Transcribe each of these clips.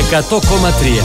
100,3.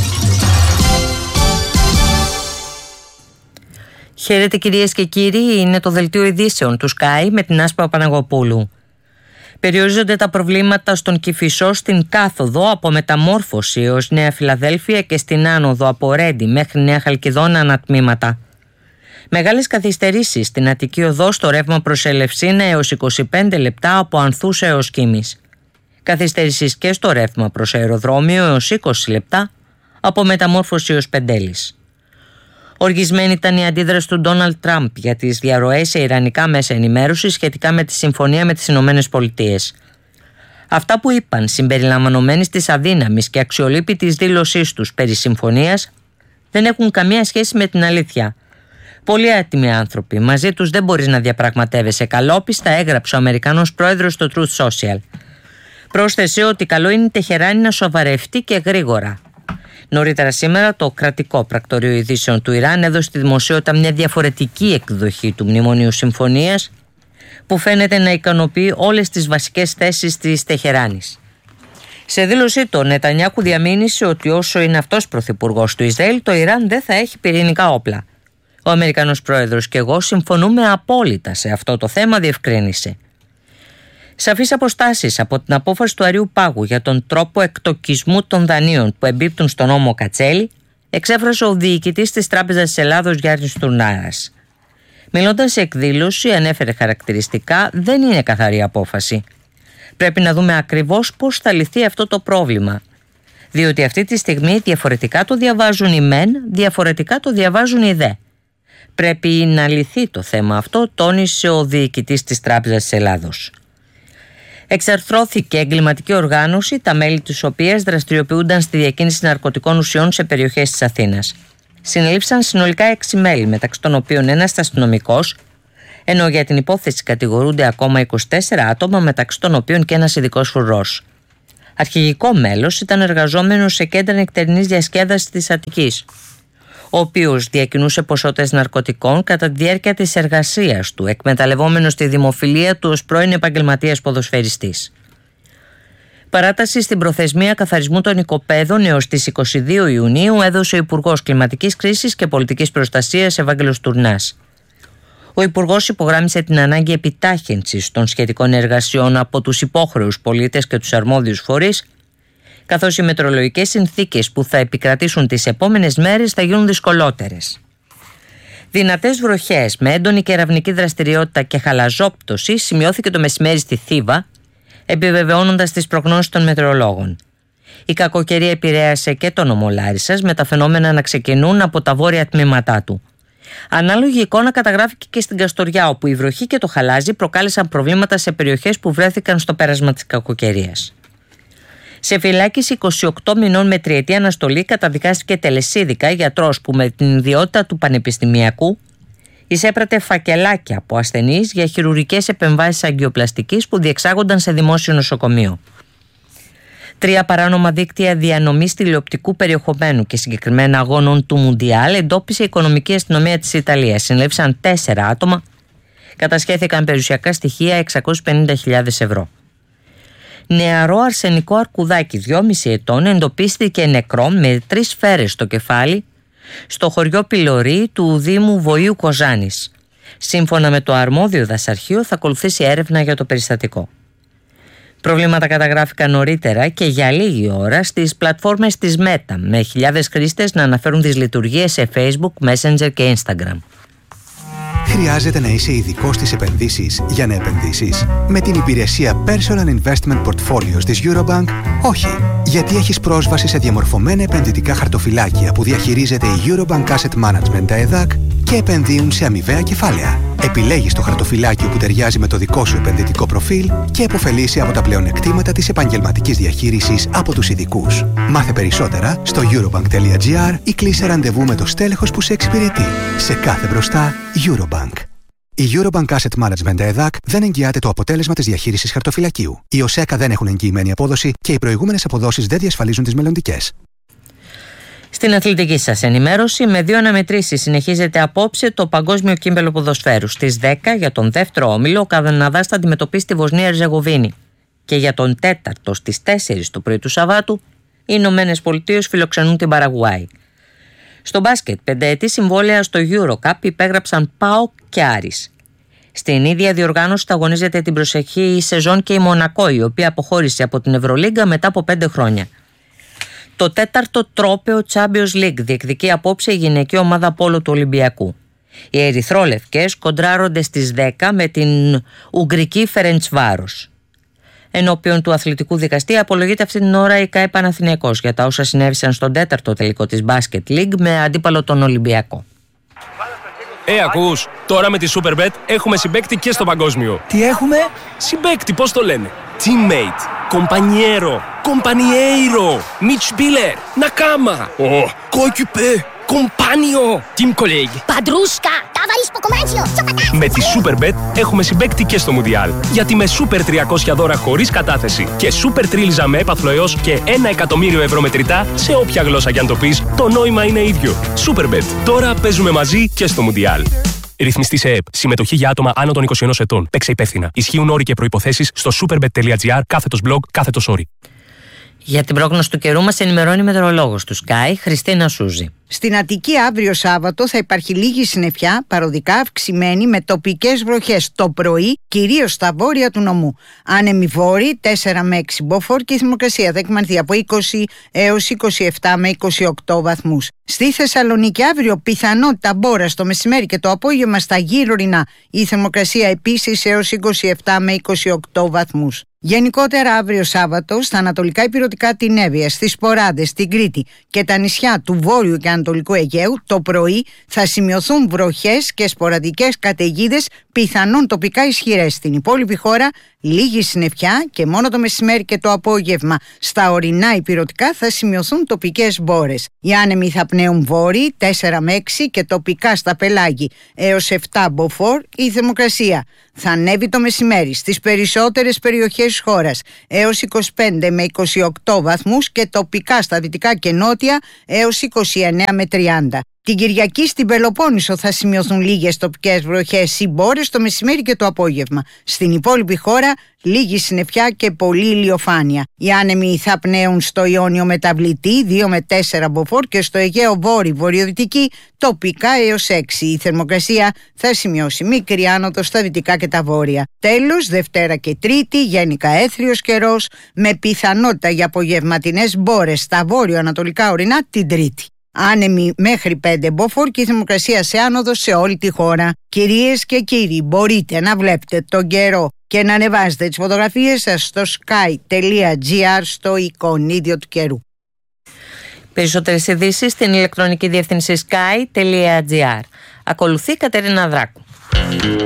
Χαίρετε κυρίες και κύριοι, είναι το δελτίο ειδήσεων του Sky με την Άσπα Παναγοπούλου. Περιορίζονται τα προβλήματα στον Κηφισό στην κάθοδο από Μεταμόρφωση έως Νέα Φιλαδέλφια και στην άνοδο από Ρέντι μέχρι Νέα Χαλκιδόνα ανατμήματα. Μεγάλες καθυστερήσεις στην Αττική Οδό στο ρεύμα προς Ελευσίνα έως 25 λεπτά από Ανθούς έως Κίμης. Καθυστερήσεις και στο ρεύμα προς αεροδρόμιο έως 20 λεπτά από Μεταμόρφωση έως Πεντέλης. Οργισμένη ήταν η αντίδραση του Ντόναλντ Τραμπ για τις διαρροές σε ιρανικά μέσα ενημέρωσης σχετικά με τη συμφωνία με τις ΗΠΑ. Αυτά που είπαν, συμπεριλαμβανομένης της αδύναμης και αξιολείπητης δήλωσής τους περί συμφωνίας, δεν έχουν καμία σχέση με την αλήθεια. Πολλοί άτιμοι άνθρωποι, μαζί τους δεν μπορείς να διαπραγματεύεσαι. Καλόπιστα έγραψε ο Αμερικανός πρόεδρος στο Truth Social. Πρόσθεσε ότι καλό είναι η Τεχεράνη να σοβαρευτεί και γρήγορα. Νωρίτερα σήμερα το κρατικό πρακτορείο ειδήσεων του Ιράν έδωσε στη δημοσιότητα μια διαφορετική εκδοχή του Μνημονίου Συμφωνίας που φαίνεται να ικανοποιεί όλες τις βασικές θέσεις της Τεχεράνης. Σε δήλωσή του, ο Νετανιάχου διαμήνυσε ότι όσο είναι αυτός πρωθυπουργός του Ισραήλ, το Ιράν δεν θα έχει πυρηνικά όπλα. Ο Αμερικανός πρόεδρος και εγώ συμφωνούμε απόλυτα σε αυτό το θέμα, διευκρίνησε. Σαφείς αποστάσεις από την απόφαση του Αριού Πάγου για τον τρόπο εκτοκισμού των δανείων που εμπίπτουν στον νόμο Κατσέλη εξέφρασε ο διοικητής της Τράπεζας της Ελλάδος Γιάννης Τουρνάρας. Μιλώντας σε εκδήλωση, ανέφερε χαρακτηριστικά: δεν είναι καθαρή απόφαση. Πρέπει να δούμε ακριβώς πώς θα λυθεί αυτό το πρόβλημα. Διότι αυτή τη στιγμή διαφορετικά το διαβάζουν οι μεν, διαφορετικά το διαβάζουν οι δε. Πρέπει να λυθεί το θέμα αυτό, τόνισε ο διοικητής της Τράπεζας της Ελλάδος. Εξαρθρώθηκε εγκληματική οργάνωση, τα μέλη της οποίας δραστηριοποιούνταν στη διακίνηση ναρκωτικών ουσιών σε περιοχές της Αθήνας. Συνελήφθησαν συνολικά 6 μέλη, μεταξύ των οποίων ένας αστυνομικός, ενώ για την υπόθεση κατηγορούνται ακόμα 24 άτομα, μεταξύ των οποίων και ένας ειδικός φρουρός. Αρχηγικό μέλος ήταν εργαζόμενος σε κέντρα νεκτερινής διασκέδασης της Αττικής, ο οποίος διακινούσε ποσότητες ναρκωτικών κατά τη διάρκεια της εργασίας του, εκμεταλλευόμενος τη δημοφιλία του ως πρώην επαγγελματίας ποδοσφαιριστής. Παράταση στην προθεσμία καθαρισμού των οικοπαίδων έως τις 22 Ιουνίου έδωσε ο Υπουργός Κλιματικής Κρίσης και Πολιτικής Προστασίας Ευάγγελος Τουρνάς. Ο Υπουργός υπογράμμισε την ανάγκη επιτάχυνσης των σχετικών εργασιών από τους υπόχρεους πολίτες και τους αρμόδιους φορείς, καθώς οι μετεωρολογικές συνθήκες που θα επικρατήσουν τις επόμενες μέρες θα γίνουν δυσκολότερες. Δυνατές βροχές με έντονη κεραυνική δραστηριότητα και χαλαζόπτωση σημειώθηκε το μεσημέρι στη Θήβα, επιβεβαιώνοντας τις προγνώσεις των μετεωρολόγων. Η κακοκαιρία επηρέασε και τον νομό Λάρισσας, με τα φαινόμενα να ξεκινούν από τα βόρεια τμήματά του. Ανάλογη εικόνα καταγράφηκε και στην Καστοριά, όπου η βροχή και το χαλάζι προκάλεσαν προβλήματα σε περιοχές που βρέθηκαν στο πέρασμα της κακοκαιρίας. Σε φυλάκιση 28 μηνών με τριετή αναστολή καταδικάστηκε τελεσίδικα γιατρός που με την ιδιότητα του πανεπιστημιακού εισέπρατε φακελάκια από ασθενείς για χειρουργικές επεμβάσεις αγκιοπλαστικής που διεξάγονταν σε δημόσιο νοσοκομείο. 3 παράνομα δίκτυα διανομής τηλεοπτικού περιεχομένου και συγκεκριμένα αγώνων του Μουντιάλ εντόπισε η Οικονομική Αστυνομία της Ιταλίας. Συνελήφθησαν 4 άτομα, κατασχέθηκαν περιουσιακά στοιχεία 650.000 ευρώ. Νεαρό αρσενικό αρκουδάκι 2,5 ετών εντοπίστηκε νεκρό με 3 σφαίρες στο κεφάλι στο χωριό Πυλωρή του Δήμου Βοήου Κοζάνης. Σύμφωνα με το αρμόδιο δασαρχείο θα ακολουθήσει έρευνα για το περιστατικό. Προβλήματα καταγράφηκαν νωρίτερα και για λίγη ώρα στις πλατφόρμες της Meta, με χιλιάδες χρήστες να αναφέρουν τις λειτουργίες σε Facebook, Messenger και Instagram. Χρειάζεται να είσαι ειδικός στις επενδύσεις για να επενδύσεις? Με την υπηρεσία Personal Investment Portfolios της Eurobank, όχι. Γιατί έχεις πρόσβαση σε διαμορφωμένα επενδυτικά χαρτοφυλάκια που διαχειρίζεται η Eurobank Asset Management, τα ΕΔΑΚ, και επενδύουν σε αμοιβαία κεφάλαια. Επιλέγεις το χαρτοφυλάκιο που ταιριάζει με το δικό σου επενδυτικό προφίλ και επωφελείσαι από τα πλεονεκτήματα της επαγγελματικής διαχείρισης από τους ειδικούς. Μάθε περισσότερα στο eurobank.gr ή κλείσε ραντεβού με το στέλεχος που σε εξυπηρετεί. Σε κάθε μπροστά, Eurobank. Η Eurobank Asset Management ΕΔΑΚ δεν εγγυάται το αποτέλεσμα της διαχείρισης χαρτοφυλακίου. Οι ΟΣΕΚΑ δεν έχουν εγγυημένη απόδοση και οι προηγούμενες αποδόσεις δεν διασφαλίζουν τις μελλοντικές. Στην αθλητική σας ενημέρωση, με 2 αναμετρήσεις συνεχίζεται απόψε το Παγκόσμιο Κύπελλο Ποδοσφαίρου. Στις 10 για τον δεύτερο όμιλο, ο Καναδάς θα αντιμετωπίσει τη Βοσνία Ερζεγοβίνη. Και για τον τέταρτο στις 4 το πρωί του Σαββάτου Οι Ηνωμένες Πολιτείες φιλοξενούν την Παραγουάη. Στο μπάσκετ, 5ετή συμβόλαια στο EuroCup υπέγραψαν ΠΑΟΚ και Άρης. Στην ίδια διοργάνωση θα αγωνίζεται την προσεχή σεζόν και η Μονακό, η οποία αποχώρησε από την Ευρωλίγκα μετά από 5 χρόνια. Το 4ο τρόπαιο Champions League διεκδικεί απόψε η γυναική ομάδα πόλο του Ολυμπιακού. Οι ερυθρόλευκες κοντράρονται στις 10 με την Ουγγρική Φερεντσβάρος. Ενώπιον του αθλητικού δικαστή απολογείται αυτή την ώρα η ΚΑΕ Παναθηναϊκός για τα όσα συνέβησαν στον 4ο τελικό της Basket League με αντίπαλο τον Ολυμπιακό. Ακούς, τώρα με τη Superbet έχουμε συμπαίκτη και στο παγκόσμιο. Τι έχουμε? Συμπαίκτη, πώς το λένε? Teammate, compañero, compañeiro, Mitspieler, Nakama, coéquipier, compagno, team colleague, Padrúshka, ταβαρίσκο κομμάτσιο, Με τη Superbet έχουμε συμπαίκτη και στο Μουντιάλ. Γιατί με Super 300 δώρα χωρίς κατάθεση και Super Τρίλιζα με έπαθλο έως και 1.000.000 ευρώ μετρητά σε όποια γλώσσα κι αν το πεις, το νόημα είναι ίδιο. Superbet. Τώρα παίζουμε μαζί και στο Μουντιάλ. Ρυθμιστή σε ΕΠ. Συμμετοχή για άτομα άνω των 21 ετών. Παίξε υπεύθυνα. Ισχύουν όροι και προϋποθέσεις στο superbet.gr/blog/όροι. Για την πρόγνωση του καιρού μας ενημερώνει η μετεωρολόγος του Sky, Χριστίνα Σούζη. Στην Αττική αύριο Σάββατο θα υπάρχει λίγη συννεφιά, παροδικά αυξημένη με τοπικές βροχές το πρωί, κυρίως στα βόρεια του νομού. Άνεμοι βόρειοι 4 με 6 μποφόρ και η θερμοκρασία θα εκμανθεί από 20 έως 27 με 28 βαθμούς. Στη Θεσσαλονίκη αύριο πιθανότητα μπόρας το μεσημέρι και το απόγευμα στα γύρω ορεινά. Η θερμοκρασία επίσης έως 27 με 28 βαθμούς. Γενικότερα αύριο Σάββατο στα ανατολικά ηπειρωτικά την Εύβοια, στις Ποράδες, την Κρήτη και τα νησιά του Βόρειου και Ανατολικού Αιγαίου το πρωί θα σημειωθούν βροχές και σποραδικές καταιγίδες, πιθανόν τοπικά ισχυρές. Στην υπόλοιπη χώρα λίγη συννεφιά και μόνο το μεσημέρι και το απόγευμα στα ορεινά ηπειρωτικά θα σημειωθούν τοπικές μπόρες. Οι άνεμοι θα πνέουν βόρειοι 4 με 6 και τοπικά στα πελάγη έως 7 μποφόρ. Η θερμοκρασία θα ανέβει το μεσημέρι στις περισσότερες περιοχές της χώρας έως 25 με 28 βαθμούς και τοπικά στα δυτικά και νότια έως 29 με 30. Την Κυριακή στην Πελοπόννησο θα σημειωθούν λίγες τοπικές βροχές ή μπόρες το μεσημέρι και το απόγευμα. Στην υπόλοιπη χώρα λίγη συννεφιά και πολλή ηλιοφάνεια. Οι άνεμοι θα πνέουν στο Ιόνιο μεταβλητή 2 με 4 μποφόρ και στο Αιγαίο βόρειο-βορειοδυτική τοπικά έως 6. Η θερμοκρασία θα σημειώσει μικρή άνοδο στα δυτικά και τα βόρεια. Τέλος, Δευτέρα και Τρίτη γενικά έθριος καιρός με πιθανότητα για απογευματινές μπόρες στα βόρειο-ανατολικά ορεινά την Τρίτη. Άνεμοι μέχρι 5 μποφόρ και η θερμοκρασία σε άνοδο σε όλη τη χώρα. Κυρίες και κύριοι, μπορείτε να βλέπετε τον καιρό και να ανεβάζετε τις φωτογραφίες σας στο sky.gr στο εικονίδιο του καιρού. Περισσότερες ειδήσεις στην ηλεκτρονική διεύθυνση sky.gr. Ακολουθεί η Κατερίνα Δράκου.